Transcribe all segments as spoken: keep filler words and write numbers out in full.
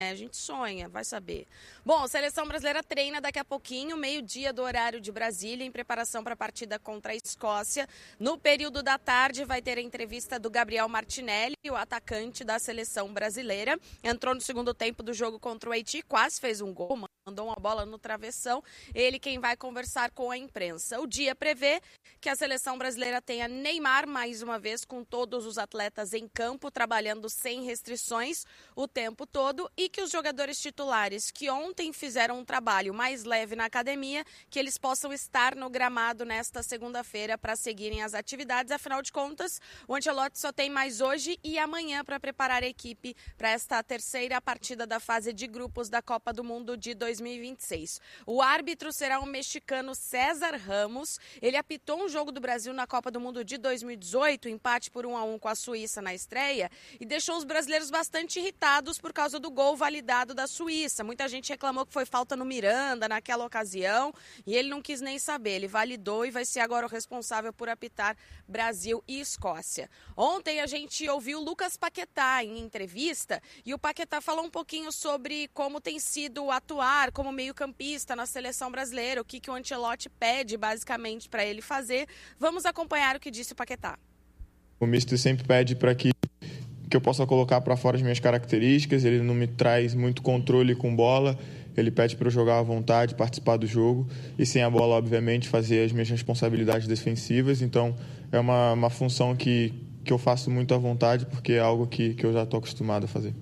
A gente sonha, vai saber. Bom, a seleção brasileira treina daqui a pouquinho, meio-dia do horário de Brasília, em preparação para a partida contra a Escócia. No período da tarde vai ter a entrevista do Gabriel Martinelli, o atacante da seleção brasileira. Entrou no segundo tempo do jogo contra o Haiti, quase fez um gol, mandou uma bola no travessão. Ele quem vai conversar com a imprensa. O dia prevê que a seleção brasileira tenha Neymar, mais uma vez, com todos os atletas em campo, trabalhando sem restrições o tempo todo, e que os jogadores titulares que ontem fizeram um trabalho mais leve na academia, que eles possam estar no gramado nesta segunda-feira para seguirem as atividades. Afinal de contas, o Ancelotti só tem mais hoje e amanhã para preparar a equipe para esta terceira partida da fase de grupos da Copa do Mundo de dois mil e vinte e seis. O árbitro será o mexicano César Ramos. Ele apitou um jogo do Brasil na Copa do Mundo de dois mil e dezoito, empate por um a um com a Suíça na estreia, e deixou os brasileiros bastante irritados por causa do gol validado da Suíça. Muita gente reclamou que foi falta no Miranda naquela ocasião e ele não quis nem saber. Ele validou e vai ser agora o responsável por apitar Brasil e Escócia. Ontem a gente ouviu o Lucas Paquetá em entrevista e o Paquetá falou um pouquinho sobre como tem sido atuar como meio-campista na seleção brasileira, o que, que o Ancelotti pede basicamente para ele fazer. Vamos acompanhar o que disse o Paquetá. O mister sempre pede para que que eu possa colocar para fora as minhas características, ele não me traz muito controle com bola, ele pede para eu jogar à vontade, participar do jogo e sem a bola, obviamente, fazer as minhas responsabilidades defensivas. Então, é uma, uma função que, que eu faço muito à vontade, porque é algo que, que eu já estou acostumado a fazer.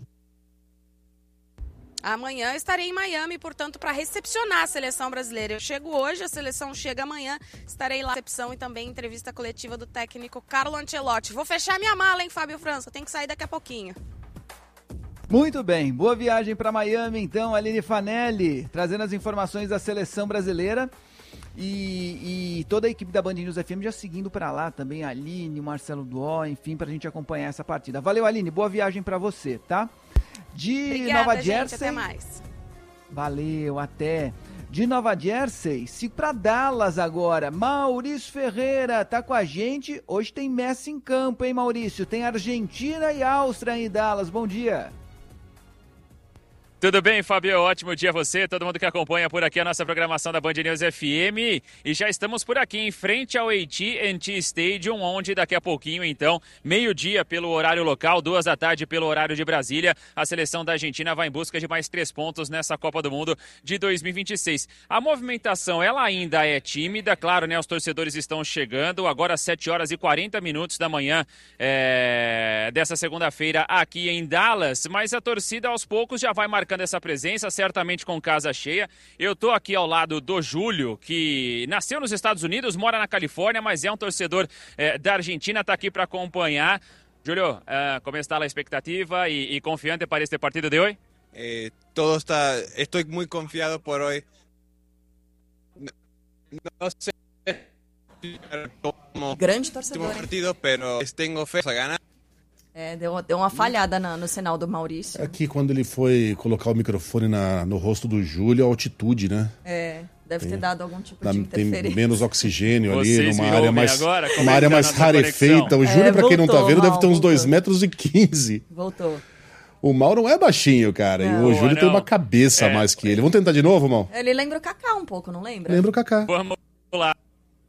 Amanhã estarei em Miami, portanto, para recepcionar a seleção brasileira. Eu chego hoje, a seleção chega amanhã. Estarei lá na recepção e também entrevista coletiva do técnico Carlo Ancelotti. Vou fechar minha mala, hein, Fábio França? Tem que sair daqui a pouquinho. Muito bem, boa viagem para Miami, então, Aline Fanelli, trazendo as informações da seleção brasileira. E, e toda a equipe da Band News F M já seguindo para lá também, a Aline, o Marcelo Duó, enfim, para a gente acompanhar essa partida. Valeu, Aline, boa viagem para você, tá? De Obrigada, Nova gente, Jersey. até mais. Valeu, até. De Nova Jersey, se para Dallas agora. Maurício Ferreira tá com a gente. Hoje tem Messi em campo, hein, Maurício? Tem Argentina e Áustria em Dallas. Bom dia. Tudo bem, Fábio? Ótimo dia a você, todo mundo que acompanha por aqui a nossa programação da Band News F M. E já estamos por aqui em frente ao A T and T Stadium, onde daqui a pouquinho, então, meio-dia pelo horário local, duas da tarde pelo horário de Brasília, a seleção da Argentina vai em busca de mais três pontos nessa Copa do Mundo de dois mil e vinte e seis. A movimentação, ela ainda é tímida, claro, né? Os torcedores estão chegando, agora às sete horas e quarenta minutos da manhã é, dessa segunda-feira aqui em Dallas, mas a torcida aos poucos já vai marcando essa presença, certamente com casa cheia. Eu tô aqui ao lado do Júlio, que nasceu nos Estados Unidos, mora na Califórnia, mas é um torcedor eh, da Argentina, tá aqui para acompanhar. Júlio, uh, como está a expectativa e, e confiante para este partido de hoje? Eh, todo está, estoy muy confiado por hoy. No, no sé como grande torcedor, último partido, pero tengo fe a ganar. É, deu, deu uma falhada na, no sinal do Maurício. Aqui, quando ele foi colocar o microfone na, no rosto do Júlio, a altitude, né? É, deve tem, ter dado algum tipo na, de interferência. Tem menos oxigênio Vocês ali, numa área mais, agora, uma área mais rarefeita. O Júlio, é, pra quem não tá vendo, Mal, deve ter uns voltou. dois metros e quinze. Voltou. O Mal não é baixinho, cara. Não. E o Júlio Boa, tem não. uma cabeça a É. mais que ele. Vamos tentar de novo, Mal? Ele lembra o Kaká um pouco, não lembra? Lembra o Kaká. Vamos lá.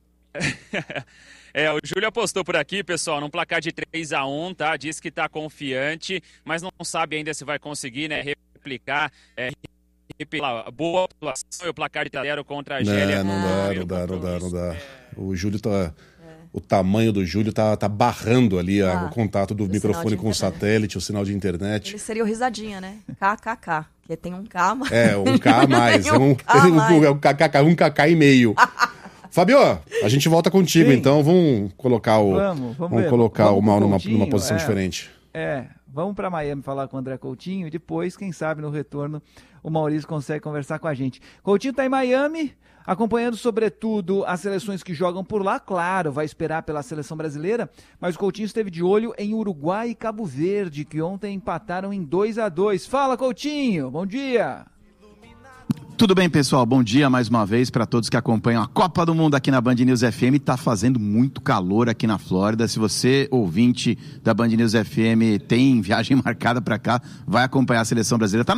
É, o Júlio apostou por aqui, pessoal, num placar de três a um, tá? Diz que tá confiante, mas não sabe ainda se vai conseguir, né, replicar, é, replicar a boa atuação e o placar de zero contra a Argélia. Não, não dá, Primeiro não dá, não dá, não dá. compromisso. O Júlio tá... O tamanho do Júlio tá, tá barrando ali a- Ah, o contato do o microfone sinal de com o internet. satélite, o sinal de internet. Ele seria o risadinha, né? K K K. Porque tem um K, mas... É, um K a mais. Tem é um um, K a mais. é um K K, um K K e meio. Fabio, a gente volta contigo, Sim. então vamos colocar o, Vamos, vamos ver. colocar Vamos o com Mal o numa, Coutinho, numa posição é. diferente. É, vamos para Miami falar com o André Coutinho e depois, quem sabe, no retorno, o Maurício consegue conversar com a gente. Coutinho tá em Miami, acompanhando sobretudo as seleções que jogam por lá, claro, vai esperar pela seleção brasileira, mas o Coutinho esteve de olho em Uruguai e Cabo Verde, que ontem empataram em dois a dois. Fala, Coutinho, bom dia! Tudo bem, pessoal? Bom dia mais uma vez para todos que acompanham a Copa do Mundo aqui na Band News F M. Tá fazendo muito calor aqui na Flórida. Se você, ouvinte da Band News F M, tem viagem marcada para cá, vai acompanhar a seleção brasileira. Tá